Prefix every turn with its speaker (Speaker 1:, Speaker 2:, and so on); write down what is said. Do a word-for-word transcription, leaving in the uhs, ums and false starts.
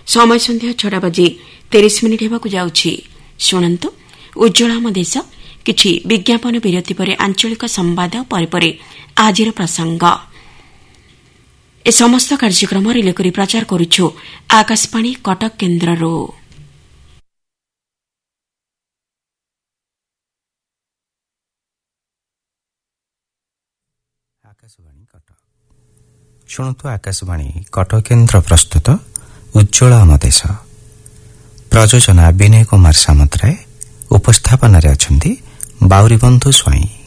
Speaker 1: समय संध्या छटा बजी तेईस मिनिट हेबाकु जाउछि। शुणन्तु उज्ज्वल आम देश किछि विज्ञापन विरति परे आंचलिक संवाद परे परे आजिर प्रसंग। ए समस्त कार्यक्रम रिले करी प्रचार करुछु आकाशवाणी कटक केन्द्ररो।
Speaker 2: आकाशवाणी कटक शुणतु आकाशवाणी कटक केन्द्र प्रस्तुत उज्ज्वल आम देश। प्रयोजना विनय कुमार सामन्तराय, उपस्थापन बाउरी बंधु स्वाई।